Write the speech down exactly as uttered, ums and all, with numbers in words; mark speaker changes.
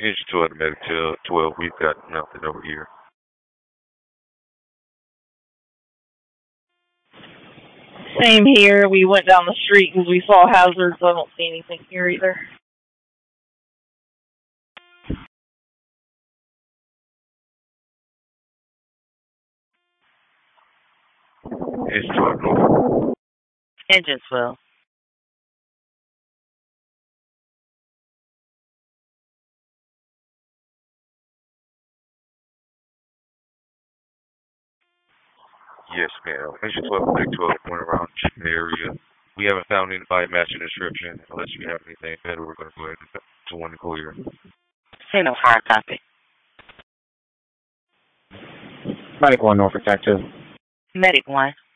Speaker 1: Engine two automatic till twelve. We've got nothing over here.
Speaker 2: Same here. We went down the street because we saw hazards. I don't see anything here either.
Speaker 1: Engine two automatic.
Speaker 2: Engine twelve.
Speaker 1: Yes, ma'am. Engine twelve, Big twelve, went around the area. We haven't found anybody matching the description. Unless you have anything better, we're going to go ahead and to one clear.
Speaker 2: Say no fire copy.
Speaker 3: Medic one, Norfolk Tech two.
Speaker 2: Medic one.